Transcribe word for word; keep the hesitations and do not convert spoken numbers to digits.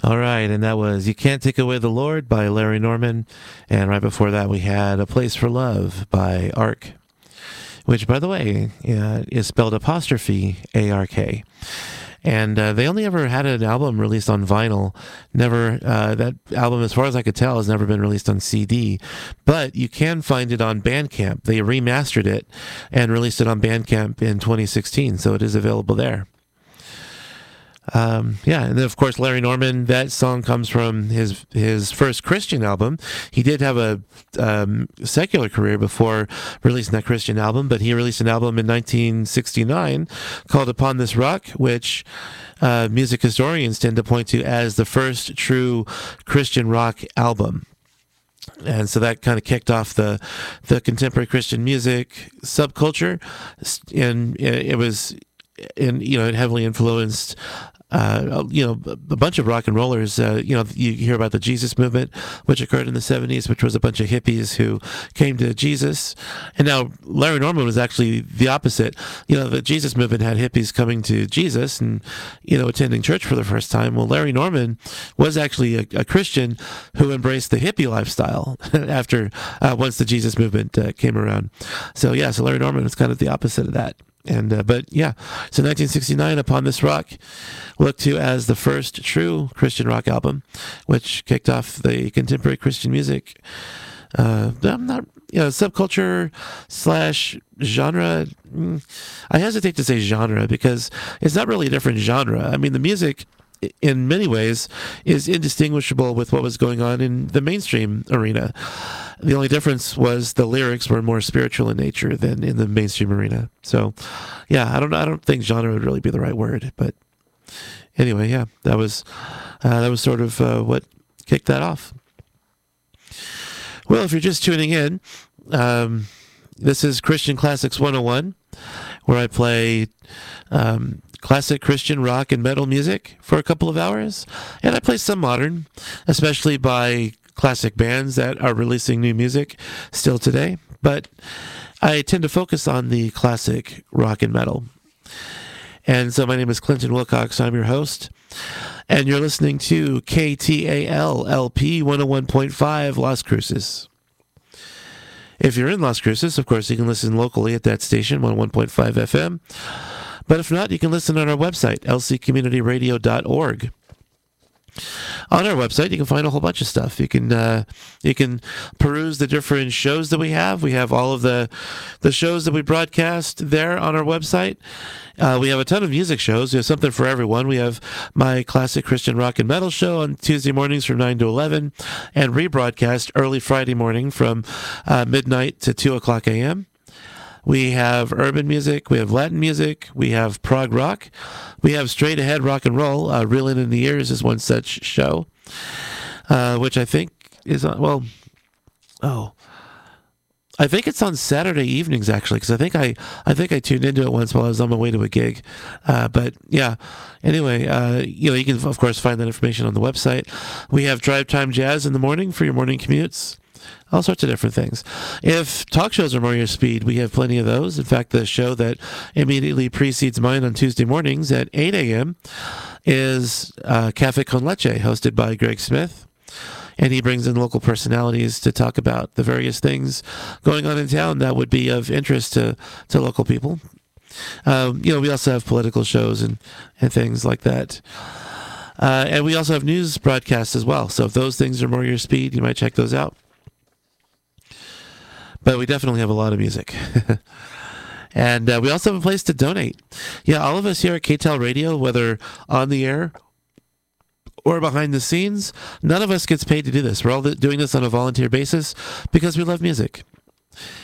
All right, and that was You Can't Take Away the Lord by Larry Norman. And right before that, we had A Place for Love by Ark, which, by the way, uh, is spelled apostrophe A R K. And uh, they only ever had an album released on vinyl. Never, uh, that album, as far as I could tell, has never been released on C D. But you can find it on Bandcamp. They remastered it and released it on Bandcamp in twenty sixteen, so it is available there. Um, yeah, and then of course Larry Norman, that song comes from his his first Christian album. He did have a um, secular career before releasing that Christian album, but he released an album in nineteen sixty-nine called Upon This Rock, which uh, music historians tend to point to as the first true Christian rock album. And so that kind of kicked off the the contemporary Christian music subculture, and it was, and you know, it heavily influenced Uh, you know, a bunch of rock and rollers. Uh, you know, you hear about the Jesus movement, which occurred in the seventies, which was a bunch of hippies who came to Jesus. And now Larry Norman was actually the opposite. You know, the Jesus movement had hippies coming to Jesus and, you know, attending church for the first time. Well, Larry Norman was actually a, a Christian who embraced the hippie lifestyle after, uh, once the Jesus movement uh, came around. So, yeah, so Larry Norman was kind of the opposite of that. And uh, but yeah, so nineteen sixty-nine, Upon This Rock, looked to as the first true Christian rock album, which kicked off the contemporary Christian music. Uh, I'm not, you know, subculture slash genre. I hesitate to say genre because it's not really a different genre. I mean, the music, in many ways, is indistinguishable with what was going on in the mainstream arena. The only difference was the lyrics were more spiritual in nature than in the mainstream arena. So, yeah, I don't know. I don't think genre would really be the right word, but anyway, yeah, that was uh, that was sort of uh, what kicked that off. Well, if you're just tuning in, um, this is Christian Classics one oh one, where I play um, classic Christian rock and metal music for a couple of hours, and I play some modern, especially by classic bands that are releasing new music still today, but I tend to focus on the classic rock and metal. And so my name is Clinton Wilcox. I'm your host, and you're listening to K T A L L P one oh one point five Las Cruces. If you're in Las Cruces, of course, you can listen locally at that station, one oh one point five F M. But if not, you can listen on our website, l c community radio dot org. On our website, you can find a whole bunch of stuff. You can uh, you can peruse the different shows that we have. We have all of the the shows that we broadcast there on our website. Uh, we have a ton of music shows. We have something for everyone. We have my classic Christian rock and metal show on Tuesday mornings from nine to eleven, and rebroadcast early Friday morning from uh, midnight to two o'clock a.m. We have urban music, we have Latin music, we have prog rock, we have straight ahead rock and roll. Uh, Reelin' in the Years is one such show, uh, which I think is on, well, oh, I think it's on Saturday evenings actually, because I think I, I think I tuned into it once while I was on my way to a gig. Uh, but yeah, anyway, uh, you know, you can of course find that information on the website. We have Drive Time Jazz in the morning for your morning commutes. All sorts of different things. If talk shows are more your speed, we have plenty of those. In fact, the show that immediately precedes mine on Tuesday mornings at eight a.m. is uh, Cafe Con Leche, hosted by Greg Smith. And he brings in local personalities to talk about the various things going on in town that would be of interest to, to local people. Um, you know, we also have political shows and, and things like that. Uh, and we also have news broadcasts as well. So if those things are more your speed, you might check those out. But we definitely have a lot of music. And uh, we also have a place to donate. Yeah, all of us here at K T E L Radio, whether on the air or behind the scenes, none of us gets paid to do this. We're all doing this on a volunteer basis because we love music.